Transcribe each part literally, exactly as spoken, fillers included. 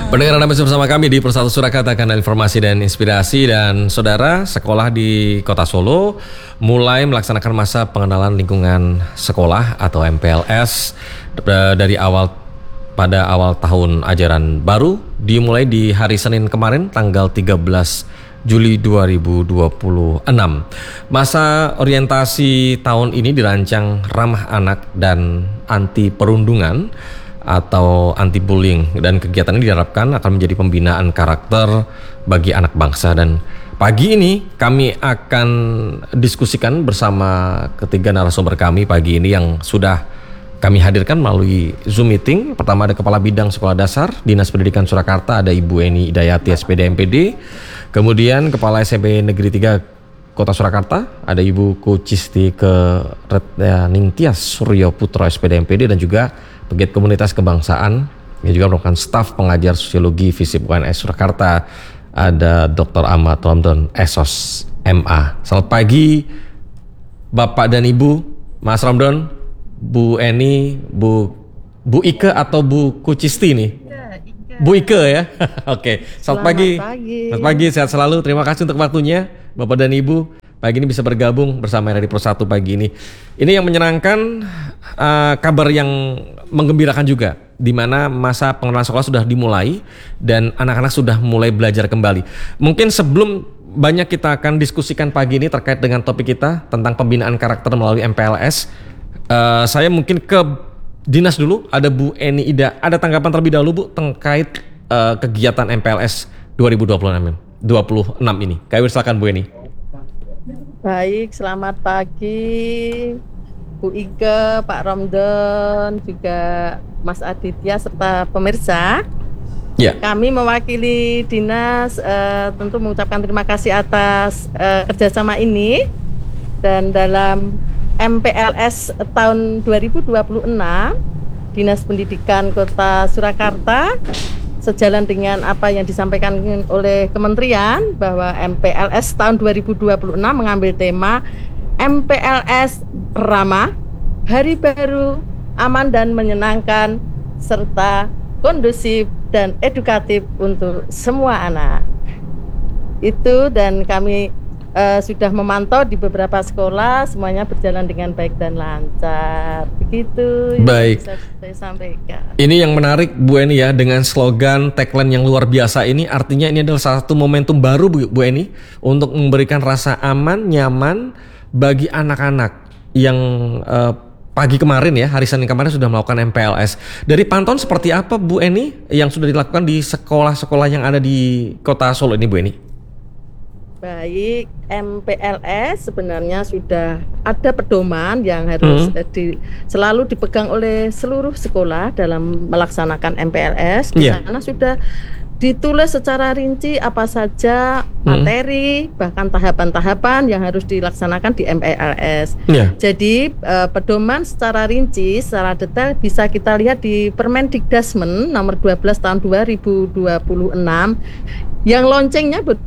Pendengar Anda masih bersama kami di Persatu Surakarta, kanal informasi dan inspirasi. Dan saudara, sekolah di Kota Solo mulai melaksanakan masa pengenalan lingkungan sekolah atau M P L S dari awal pada awal tahun ajaran baru, dimulai di hari Senin kemarin tanggal tiga belas Juli dua ribu dua puluh enam. Masa orientasi tahun ini dirancang ramah anak dan anti perundungan atau anti bullying, dan kegiatan ini diharapkan akan menjadi pembinaan karakter bagi anak bangsa. Dan pagi ini kami akan diskusikan bersama ketiga narasumber kami pagi ini yang sudah kami hadirkan melalui Zoom meeting. Pertama ada Kepala Bidang Sekolah Dasar Dinas Pendidikan Surakarta, ada Ibu Eni Idayati S P D M P D. Kemudian Kepala S M P Negeri tiga Kota Surakarta, ada Ibu Kucisti Keretningtyas Suryo Putra S P D M P D, dan juga pegiat komunitas kebangsaan yang juga merupakan staf pengajar sosiologi FISIP U N S Surakarta, ada Doktor Ahmad Romdon S O S M A. Selamat pagi Bapak dan Ibu, Mas Romdon, Bu Eni, Bu Bu Ike atau Bu Kucisti nih? Bu Ike ya. Oke, selamat, selamat pagi. pagi. Selamat pagi, sehat selalu. Terima kasih untuk waktunya Bapak dan Ibu. Pagi ini bisa bergabung bersama Radio Persatu pagi ini. Ini yang menyenangkan, uh, kabar yang menggembirakan juga, di mana masa pengenalan sekolah sudah dimulai dan anak-anak sudah mulai belajar kembali. Mungkin sebelum banyak kita akan diskusikan pagi ini terkait dengan topik kita tentang pembinaan karakter melalui M P L S, uh, saya mungkin ke Dinas dulu. Ada Bu Eni Ida, ada tanggapan terlebih dahulu Bu terkait uh, kegiatan M P L S dua ribu dua puluh enam ini. Kami silakan Bu Eni. Baik, selamat pagi Bu Ike, Pak Romdon, juga Mas Aditya serta pemirsa. Ya. Kami mewakili dinas uh, tentu mengucapkan terima kasih atas uh, kerjasama ini. Dan dalam M P L S tahun dua ribu dua puluh enam, Dinas Pendidikan Kota Surakarta sejalan dengan apa yang disampaikan oleh Kementerian bahwa M P L S tahun dua ribu dua puluh enam mengambil tema M P L S Ramah, Hari Baru, Aman dan Menyenangkan, serta kondusif dan edukatif untuk semua anak. Itu, dan kami uh, sudah memantau di beberapa sekolah, semuanya berjalan dengan baik dan lancar. Begitu baik. Yang bisa saya sampaikan. Ini yang menarik Bu Eni ya, dengan slogan tagline yang luar biasa ini, artinya ini adalah salah satu momentum baru Bu, Bu Eni untuk memberikan rasa aman, nyaman bagi anak-anak yang uh, pagi kemarin ya, hari Senin kemarin sudah melakukan M P L S. Dari pantauan seperti apa Bu Eni yang sudah dilakukan di sekolah-sekolah yang ada di Kota Solo ini Bu Eni? Baik, M P L S sebenarnya sudah ada pedoman yang harus hmm. di, selalu dipegang oleh seluruh sekolah dalam melaksanakan M P L S. Di yeah. sana sudah ditulis secara rinci apa saja materi, hmm. bahkan tahapan-tahapan yang harus dilaksanakan di M P L S. Yeah. Jadi uh, pedoman secara rinci, secara detail bisa kita lihat di Permendikdasmen nomor dua belas tahun dua ribu dua puluh enam yang loncengnya betul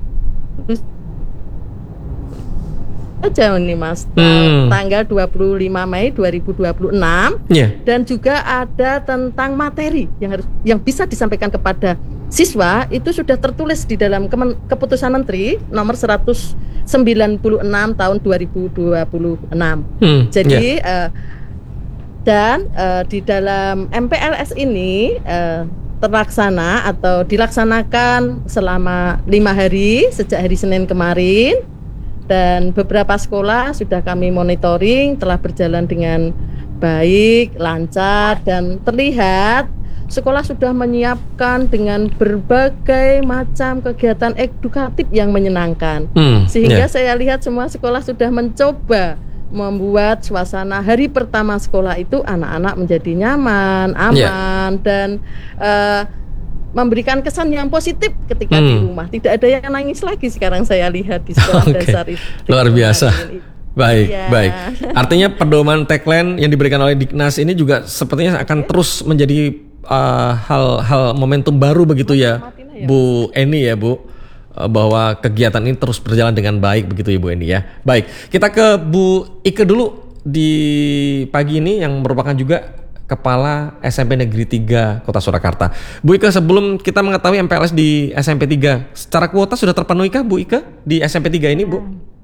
aja nih Mas, hmm. tanggal dua puluh lima Mei dua ribu dua puluh enam, yeah. dan juga ada tentang materi yang harus yang bisa disampaikan kepada siswa, itu sudah tertulis di dalam Kemen, Keputusan Menteri nomor seratus sembilan puluh enam tahun dua ribu dua puluh enam. Hmm. Jadi yeah. uh, dan uh, di dalam M P L S ini uh, terlaksana atau dilaksanakan selama lima hari sejak hari Senin kemarin. Dan beberapa sekolah sudah kami monitoring telah berjalan dengan baik, lancar, dan terlihat sekolah sudah menyiapkan dengan berbagai macam kegiatan edukatif yang menyenangkan. Hmm, Sehingga yeah. saya lihat semua sekolah sudah mencoba membuat suasana hari pertama sekolah itu anak-anak menjadi nyaman, aman, yeah. dan uh, memberikan kesan yang positif ketika hmm. di rumah. Tidak ada yang nangis lagi sekarang saya lihat di sekolah okay. dasar itu. Luar biasa. Baik, ya. baik. Artinya pedoman tagline yang diberikan oleh Diknas ini juga sepertinya akan ya. terus menjadi uh, hal-hal momentum baru begitu ya, ya, Bu Eni ya Bu, uh, bahwa kegiatan ini terus berjalan dengan baik begitu ya Bu Eni ya. Baik, kita ke Bu Ike dulu di pagi ini yang merupakan juga Kepala S M P Negeri tiga Kota Surakarta. Bu Ike, sebelum kita mengetahui M P L S di S M P tiga, secara kuota sudah terpenuhikah Bu Ike di S M P tiga ini, Bu?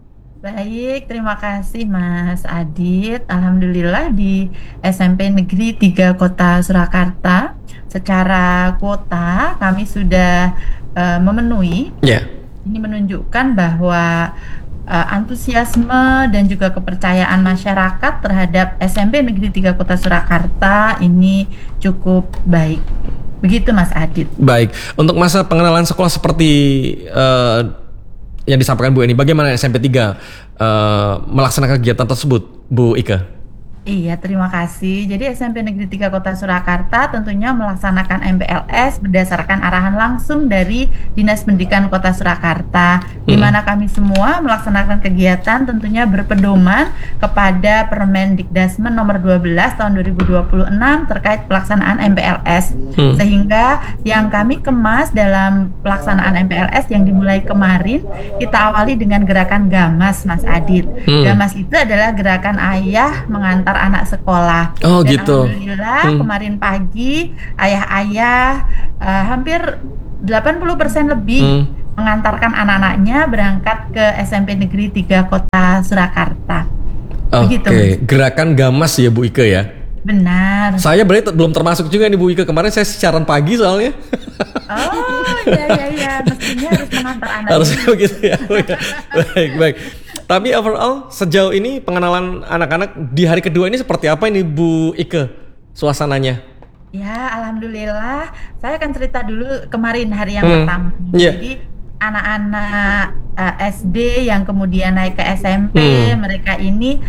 Baik, terima kasih Mas Adit. Alhamdulillah di S M P Negeri tiga Kota Surakarta secara kuota kami sudah uh, memenuhi. Ya. Yeah. Ini menunjukkan bahwa uh, antusiasme dan juga kepercayaan masyarakat terhadap S M P Negeri tiga Kota Surakarta ini cukup baik. Begitu Mas Adit. Baik, untuk masa pengenalan sekolah seperti uh, yang disampaikan Bu Eni, bagaimana S M P tiga uh, melaksanakan kegiatan tersebut, Bu Ike? Iya, terima kasih. Jadi S M P Negeri tiga Kota Surakarta tentunya melaksanakan M P L S berdasarkan arahan langsung dari Dinas Pendidikan Kota Surakarta, hmm. di mana kami semua melaksanakan kegiatan tentunya berpedoman kepada Permendikdasmen nomor dua belas tahun dua ribu dua puluh enam terkait pelaksanaan M P L S. Hmm. Sehingga yang kami kemas dalam pelaksanaan M P L S yang dimulai kemarin, kita awali dengan gerakan Gamas, Mas Adit. Hmm. Gamas itu adalah gerakan ayah mengantar anak sekolah. Oh, dan gitu. Alhamdulillah hmm. kemarin pagi ayah-ayah uh, hampir delapan puluh persen lebih hmm. mengantarkan anak-anaknya berangkat ke S M P Negeri tiga Kota Surakarta. Oke, okay. Gerakan Gamas ya Bu Ike ya? Benar. Saya berarti belum termasuk juga nih Bu Ike, kemarin saya siaran pagi soalnya. Oh, iya iya iya, mestinya harus mengantar anak. Harusnya begitu ya. Baik, baik. Tapi overall sejauh ini pengenalan anak-anak di hari kedua ini seperti apa ini Bu Ike suasananya? Ya, alhamdulillah. Saya akan cerita dulu kemarin hari yang hmm. pertama. Yeah. Jadi anak-anak uh, S D yang kemudian naik ke S M P, hmm. mereka ini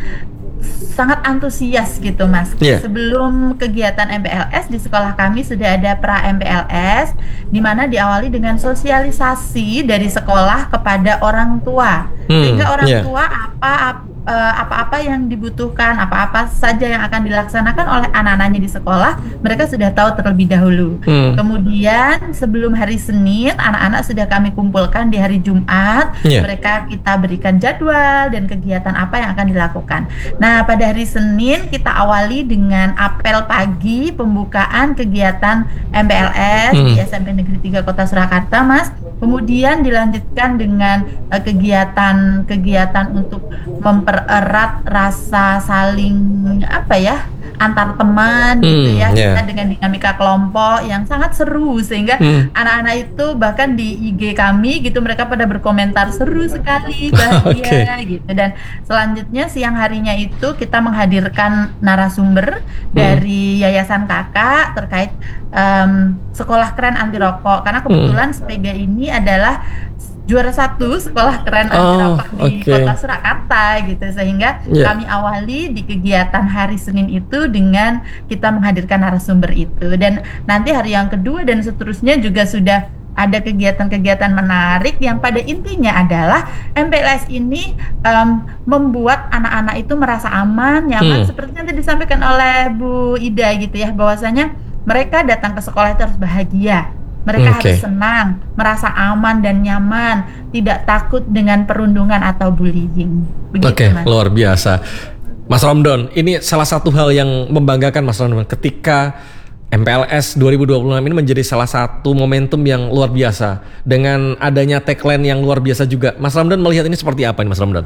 sangat antusias gitu Mas. Yeah. Sebelum kegiatan M P L S di sekolah kami sudah ada pra M P L S, di mana diawali dengan sosialisasi dari sekolah kepada orang tua, hmm. sehingga orang yeah. tua apa apa-apa yang dibutuhkan, apa-apa saja yang akan dilaksanakan oleh anak-anaknya di sekolah, mereka sudah tahu terlebih dahulu. Hmm. Kemudian sebelum hari Senin, anak-anak sudah kami kumpulkan di hari Jumat, yeah. mereka kita berikan jadwal dan kegiatan apa yang akan dilakukan. Nah, pada hari Senin kita awali dengan apel pagi pembukaan kegiatan M P L S hmm. di S M P Negeri tiga Kota Surakarta, Mas. Kemudian dilanjutkan dengan uh, kegiatan-kegiatan untuk mempererat rasa saling apa ya antar teman hmm, gitu ya, yeah. kita dengan dinamika kelompok yang sangat seru, sehingga hmm. anak-anak itu bahkan di I G kami gitu mereka pada berkomentar seru sekali, bahagia okay. gitu. Dan selanjutnya siang harinya itu kita menghadirkan narasumber hmm. dari Yayasan Kakak terkait um, sekolah keren anti rokok, karena kebetulan hmm. S P G ini adalah juara satu sekolah keren anti rokok oh, di okay. Kota Surakarta gitu, sehingga yeah. kami awali di kegiatan hari Senin itu dengan kita menghadirkan narasumber itu, dan nanti hari yang kedua dan seterusnya juga sudah ada kegiatan-kegiatan menarik yang pada intinya adalah M P L S ini um, membuat anak-anak itu merasa aman, nyaman, hmm. seperti yang tadi disampaikan oleh Bu Ida gitu ya, bahwasanya mereka datang ke sekolah itu harus bahagia. Mereka okay. harus senang, merasa aman dan nyaman, tidak takut dengan perundungan atau bullying. Oke, okay, luar biasa. Mas Romdon, ini salah satu hal yang membanggakan Mas Romdon ketika M P L S dua ribu dua puluh enam ini menjadi salah satu momentum yang luar biasa dengan adanya tagline yang luar biasa juga. Mas Romdon melihat ini seperti apa nih Mas Romdon?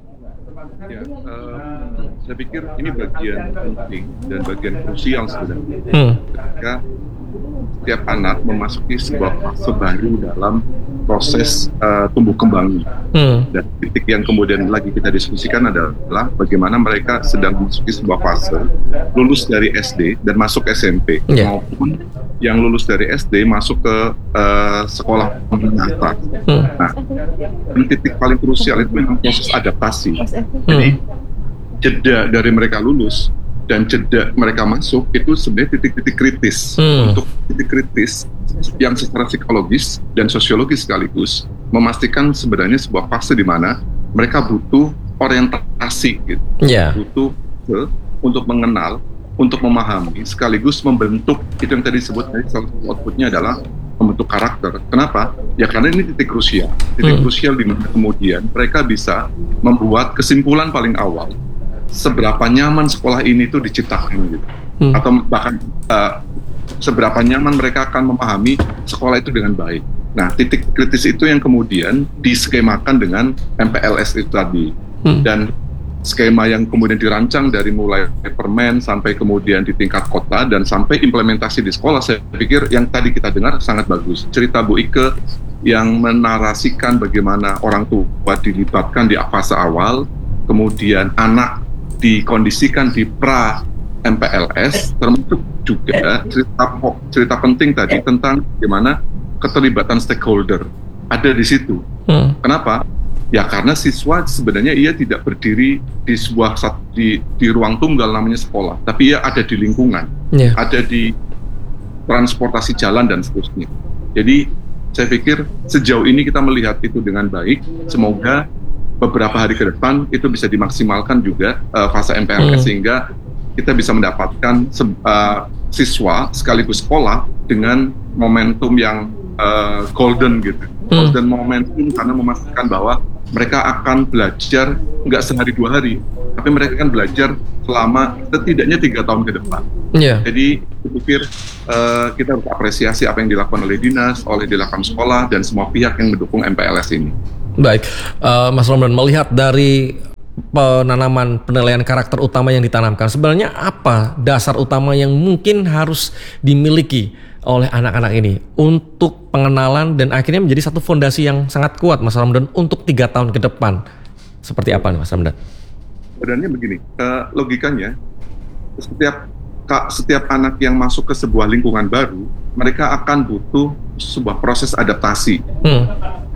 Ya, uh, saya pikir ini bagian penting dan bagian krusial sebenarnya. Hmm. Ketika setiap anak memasuki sebuah fase baru dalam proses uh, tumbuh kembangnya. Hmm. Dan titik yang kemudian lagi kita diskusikan adalah bagaimana mereka sedang memasuki sebuah fase lulus dari S D dan masuk S M P, yeah. maupun yang lulus dari S D masuk ke uh, sekolah menengah atas. Hmm. Nah, titik paling krusial itu memang proses adaptasi. Hmm. Jadi jeda dari mereka lulus dan jeda mereka masuk itu sebenarnya titik-titik kritis. Hmm. Untuk titik kritis yang secara psikologis dan sosiologis sekaligus memastikan sebenarnya sebuah fase di mana mereka butuh orientasi gitu. Yeah. Butuh ke, untuk mengenal, untuk memahami sekaligus membentuk, itu yang tadi disebut tadi salah satu outputnya adalah membentuk karakter. Kenapa? Ya karena ini titik krusial. Titik hmm. krusial di mana kemudian mereka bisa membuat kesimpulan paling awal seberapa nyaman sekolah ini tuh diciptakan gitu. hmm. atau bahkan uh, seberapa nyaman mereka akan memahami sekolah itu dengan baik. Nah, titik kritis itu yang kemudian diskemakan dengan M P L S itu tadi. Hmm. Dan skema yang kemudian dirancang dari mulai permen sampai kemudian di tingkat kota dan sampai implementasi di sekolah, saya pikir yang tadi kita dengar sangat bagus. Cerita Bu Ike yang menarasikan bagaimana orang tua dilibatkan di fase awal, kemudian anak dikondisikan di pra M P L S, termasuk juga cerita cerita penting tadi tentang bagaimana keterlibatan stakeholder ada di situ. Hmm. Kenapa? Ya karena siswa sebenarnya ia tidak berdiri di sebuah di, di ruang tunggal namanya sekolah, tapi ia ada di lingkungan, yeah. ada di transportasi jalan dan seterusnya. Jadi saya pikir sejauh ini kita melihat itu dengan baik. Semoga beberapa hari ke depan itu bisa dimaksimalkan juga uh, fase M P L S hmm. sehingga kita bisa mendapatkan uh, siswa sekaligus sekolah dengan momentum yang uh, golden gitu, hmm. golden momentum karena memastikan bahwa mereka akan belajar nggak sehari dua hari, tapi mereka akan belajar selama setidaknya tiga tahun ke depan. Yeah. Jadi saya pikir uh, kita harus apresiasi apa yang dilakukan oleh dinas, oleh dilakukan sekolah dan semua pihak yang mendukung M P L S ini. Baik, uh, Mas Romdan, melihat dari penanaman penilaian karakter utama yang ditanamkan, sebenarnya apa dasar utama yang mungkin harus dimiliki oleh anak-anak ini untuk pengenalan dan akhirnya menjadi satu fondasi yang sangat kuat, Mas Romdan, untuk tiga tahun ke depan? Seperti apa nih, Mas Romdan? Sebenarnya begini, uh, logikanya setiap setiap anak yang masuk ke sebuah lingkungan baru, mereka akan butuh sebuah proses adaptasi. Hmm.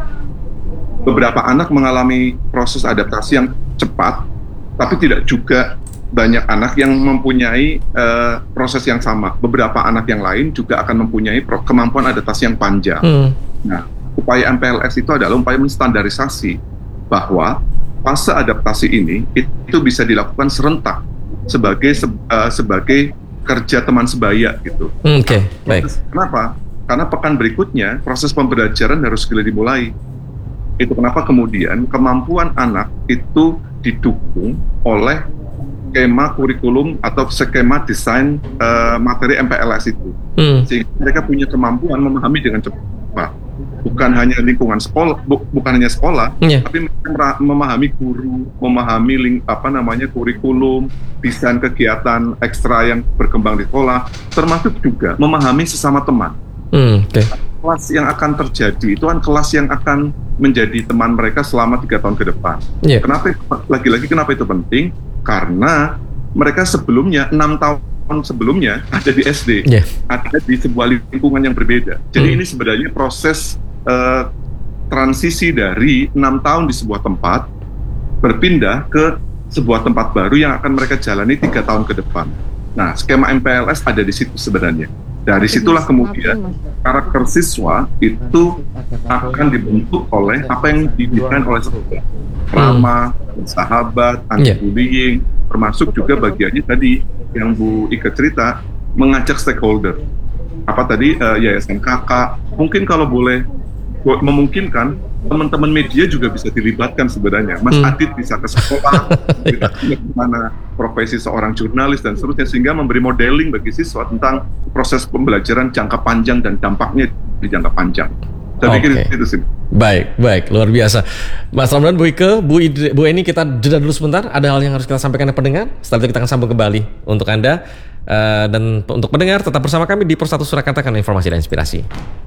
Beberapa anak mengalami proses adaptasi yang cepat, tapi tidak juga banyak anak yang mempunyai uh, proses yang sama. Beberapa anak yang lain juga akan mempunyai pro- kemampuan adaptasi yang panjang. Hmm. Nah, upaya M P L S itu adalah upaya menstandarisasi bahwa fase adaptasi ini itu bisa dilakukan serentak sebagai se- uh, sebagai kerja teman sebaya gitu. Oke, okay, baik. Kenapa? Karena pekan berikutnya proses pembelajaran harus segera dimulai. Itu kenapa kemudian kemampuan anak itu didukung oleh skema kurikulum atau skema desain uh, materi M P L S itu, hmm. sehingga mereka punya kemampuan memahami dengan cepat, bukan hanya lingkungan sekolah, bu, bukan hanya sekolah, yeah. tapi mereka memahami guru, memahami ling, apa namanya kurikulum, desain kegiatan ekstra yang berkembang di sekolah, termasuk juga memahami sesama teman. Hmm, okay. Kelas yang akan terjadi itu kan kelas yang akan menjadi teman mereka selama tiga tahun ke depan. Yeah. Kenapa? Lagi-lagi kenapa itu penting? Karena mereka sebelumnya enam tahun sebelumnya ada di S D, yeah. ada di sebuah lingkungan yang berbeda. Jadi hmm. ini sebenarnya proses uh, transisi dari enam tahun di sebuah tempat berpindah ke sebuah tempat baru yang akan mereka jalani tiga tahun ke depan. Nah, skema M P L S ada di situ sebenarnya. Dari situlah kemudian karakter siswa itu akan dibentuk oleh apa yang didesain oleh sekolah. Ramah, sahabat, anti-bullying, termasuk juga bagiannya tadi yang Bu Ike cerita, mengajak stakeholder. Apa tadi, uh, yayasan kakak, mungkin kalau boleh memungkinkan, teman-teman media juga bisa dilibatkan sebenarnya. Mas hmm. Adit bisa ke sekolah, bagaimana profesi seorang jurnalis dan seterusnya, sehingga memberi modeling bagi siswa tentang proses pembelajaran jangka panjang dan dampaknya di jangka panjang. Saya pikir okay. itu sih. Baik, baik, luar biasa. Mas Romdan, Bu Ike, Bu, Idri, Bu Eni, kita jeda dulu sebentar. Ada hal yang harus kita sampaikan ke pendengar. Setelah itu kita akan sambung kembali untuk Anda. Uh, dan untuk pendengar, tetap bersama kami di Persatu Surakarta karena informasi dan inspirasi.